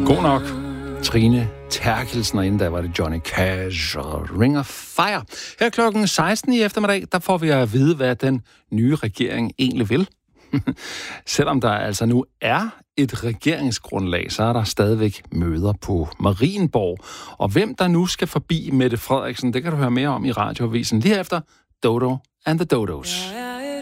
God nok. Trine Terkelsen, og inden da var det Johnny Cash og Ring of Fire. Her klokken 16 i eftermiddag, der får vi at vide, hvad den nye regering egentlig vil. Selvom der altså nu er et regeringsgrundlag, så er der stadigvæk møder på Marienborg. Og hvem der nu skal forbi Mette Frederiksen, det kan du høre mere om i Radioavisen lige efter Dodo and the Dodos.